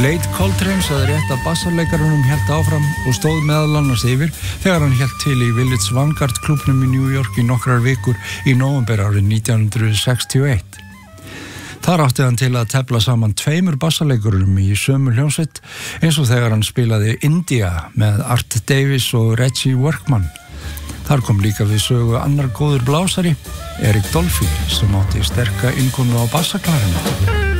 Leit Coltrane sagði rétt að bassarleikarunum hélt áfram og stóð meðal annars yfir þegar hann hélt til í Village Vanguard klúbbnum í New York í nokkrar vikur í nóvember árið 1961. Þar átti hann til að tefla saman 2 bassarleikurunum í sömu hljómsveit eins og þegar hann spilaði India með Art Davis og Reggie Workman. Þar kom líka við sögu annar góður blásari, Eric Dolphy, sem átti sterka innkonu á bassaklarinett.